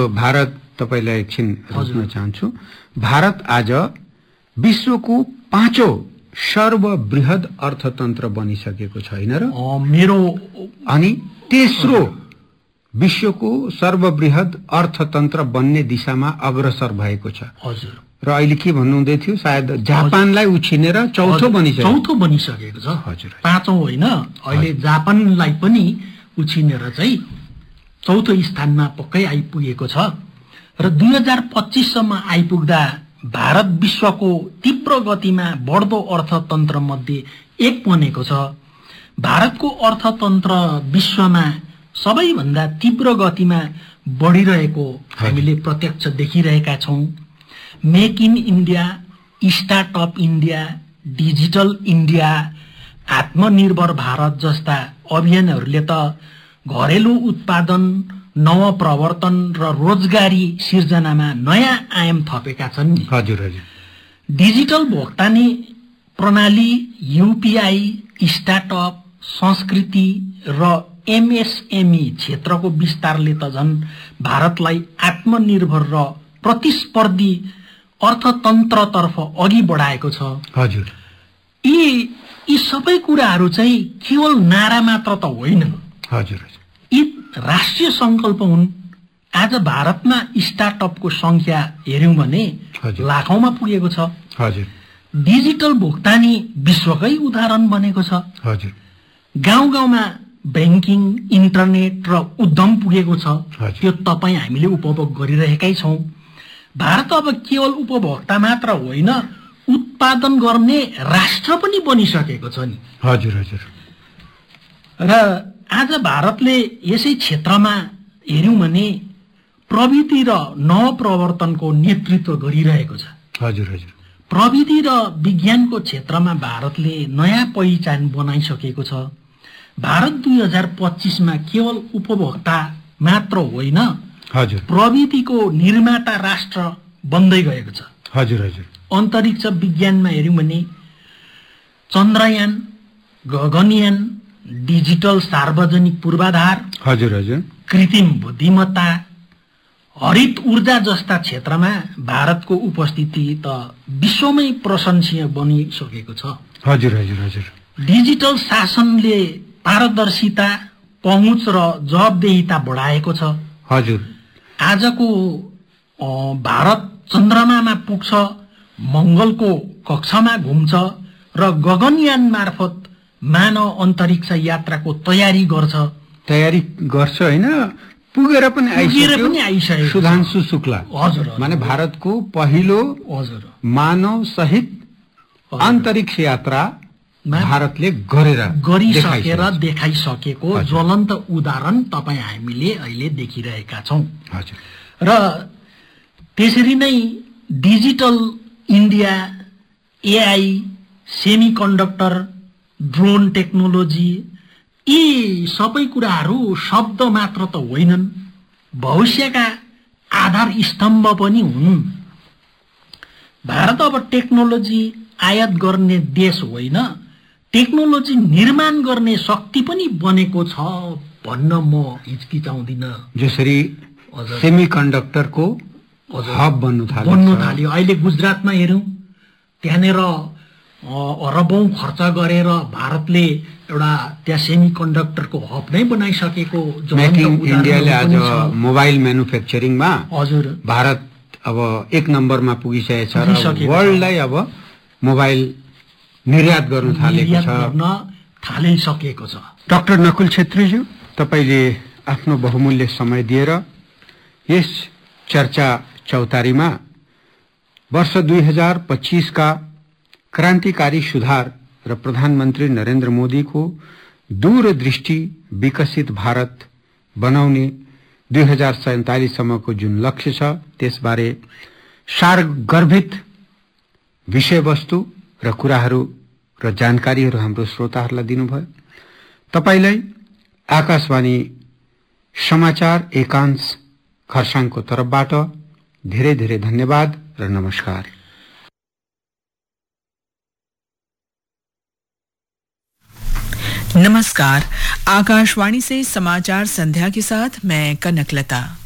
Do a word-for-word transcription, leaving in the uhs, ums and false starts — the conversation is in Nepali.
देखो भारत, तपाईलाई एकछिन रोक्न चाहन्छु। भारत आज विश्वको पाँचौं सर्वबृहत अर्थतन्त्र बनिसकेको छैन र मेरो अनि तेस्रो विश्वको सर्वबृहत अर्थतन्त्र बन्ने दिशामा अग्रसर भएको छ। हजुर। र अहिले के भन्नुहुँदै थियो, सायद जापानलाई उछिनेर चौथो बनिसकेको चौथो बनिसकेको छ। हजुर। पाँचौं होइन, अहिले जापानलाई पनि उछिनेर चाहिँ चौथो स्थानमा पक्कै आइपुगेको छ। र दुई हजार पच्चीस सम्म आइपुग्दा भारत विश्वको तीव्र गतिमा बढ्दो अर्थतन्त्र मध्ये एक बनेको छ। भारतको अर्थतन्त्र विश्वमा सबैभन्दा तीव्र गतिमा बढिरहेको हामीले प्रत्यक्ष देखिरहेका छौं। Make in India, startup India, digital India, आत्मनिर्भर भारत जस्ता अभियानहरूले त घरेलु उत्पादन, नवप्रवर्तन र रोजगारी सिर्जनामा नयाँ आयाम थपेका छन् नि। हजुर हजुर। डिजिटल भुक्तानी प्रणाली, यूपीआई, स्टार्टअप, संस्कृति र एमएसएमई क्षेत्रको विस्तारले त झन् भारतलाई आत्मनिर्भर र प्रतिस्पर्धी अर्थतन्त्रतर्फ अघि बढाएको छ। हजुर। यी यी सबै कुराहरू चाहिँ केवल नारा मात्र त होइन। हजुर। यी राष्ट्रिय संकल्प हुन्। आज भारतमा स्टार्टअपको संख्या हेर्यौं भने लाखौंमा पुगेको छ। हजुर। डिजिटल भुक्तानी विश्वकै उदाहरण बनेको छ। हजुर। गाउँ गाउँमा बैंकिङ, इन्टरनेट र उद्यम पुगेको छ। त्यो तपाईँ हामीले उपभोग गरिरहेकै छौं। भारत अब केवल उपभोक्ता मात्र होइन, उत्पादन गर्ने राष्ट्र पनि बनिसकेको छ नि। हजुर हजुर। र आज भारतले यसै क्षेत्रमा हेर्यौं भने प्रविधि र नवप्रवर्तनको नेतृत्व गरिरहेको छ। हजुर हजुर। प्रविधि र विज्ञानको क्षेत्रमा भारतले नयाँ पहिचान बनाइसकेको छ। भारत दुई हजार पच्चीसमा केवल उपभोक्ता मात्र होइन, हजुर, प्रविधिको निर्माता राष्ट्र बन्दै गएको छ। हजुर हजुर। अन्तरिक्ष विज्ञानमा हेर्यौं भने चन्द्रयान, गगनयान, डिजिटल सार्वजनिक पूर्वाधार, हजुर हजुर, कृत्रिम बुद्धिमत्ता, हरित ऊर्जा जस्ता क्षेत्रमा भारतको उपस्थिति त विश्वमै प्रशंसनीय बनिसकेको छ। हजुर हजुर हजुर। डिजिटल शासनले पारदर्शिता, पहुँच र जवाबदेहिता बढाएको छ। हजुर। आजको भारत चन्द्रमामा पुग्छ, मंगलको कक्षामा घुम्छ र गगनयान मार्फत मानव अन्तरिक्ष यात्राको तयारी गर्छ। तयारी गर्छ होइन, पुगेर पनि आइसक्यो। सुधांशु शुक्ला, हजुर, माने भारतको पहिलो हजुर मानव सहित अन्तरिक्ष यात्रा भारतले गरेर गरिसकेर देखाइसकेको ज्वलन्त उदाहरण तपाईँ हामीले अहिले देखिरहेका छौं। हजुर। र त्यसरी नै digital India, AI, सेमिकन्डक्टर, drone technology, यी सबै कुराहरू शब्द मात्र त होइनन्, भविष्यका आधार स्तम्भ पनि हुन्। भारत अब टेक्नोलोजी आयात गर्ने देश होइन, टेक्नोलोजी निर्माण गर्ने शक्ति पनि बनेको छ भन्न म हिचकिचाउँदिन। जसरी सेमिकन्डक्टरको हब बन्नु थाल्यो बन्नु थाल्यो अहिले गुजरातमा हेरौं, त्यहाँनेर अरबौं खर्च गरेर भारतले एउटा त्यहाँ सेमिकन्डक्टरको हब नै बनाइसकेको मेक इन इन्डियाले आज मोबाइल म्यानुफ्याक्चरिङमा हजुर भारत अब एक नम्बरमा पुगिसकेको छ र वर्ल्डलाई अब मोबाइल निर्यात गर्न थालेको छ थालिसकेको छ। डाक्टर नकुल छेत्रीज्यू, तपाईले आफ्नो बहुमूल्य समय दिएर यस चर्चा चौतारीमा वर्ष दुई हजार पच्चीस का क्रान्तिकारी सुधार र प्रधानमन्त्री नरेन्द्र मोदीको दूरदृष्टि विकसित भारत बनाउने दुई हजार सैंतालीस सम्मको जुन लक्ष्य छ त्यसबारे सारगर्भित विषयवस्तु र कुराहरू र जानकारीहरू हाम्रो श्रोताहरूलाई दिनुभयो। तपाईलाई आकाशवाणी समाचार एकांश खरसाङको तर्फबाट धेरै धेरै धन्यवाद र नमस्कार। नमस्कार, आकाशवाणी से समाचार संध्या के साथ मैं कनकलता।